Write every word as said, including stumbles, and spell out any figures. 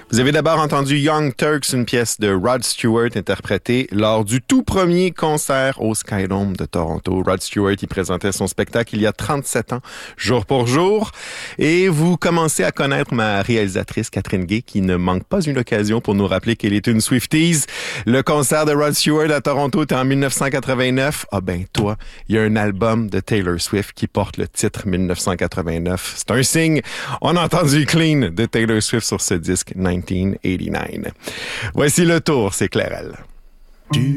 Vous avez d'abord entendu Young Turks, une pièce de Rod Stewart interprétée lors du tout premier concert au Skydome de Toronto. Rod Stewart, il présentait son spectacle il y a trente-sept ans, jour pour jour. Et vous commencez à connaître ma réalisatrice Catherine Gay, qui ne manque pas une occasion pour nous rappeler qu'elle est une Swifties. Le concert de Rod Stewart à Toronto était en dix-neuf cent quatre-vingt-neuf. Ah ben toi, il y a un album de Taylor Swift qui porte le titre dix-neuf cent quatre-vingt-neuf. C'est un signe. On a entendu Clean de Taylor Swift sur ce disque dix-neuf cent quatre-vingt-dix-neuf. Voici le tour, c'est Clairel.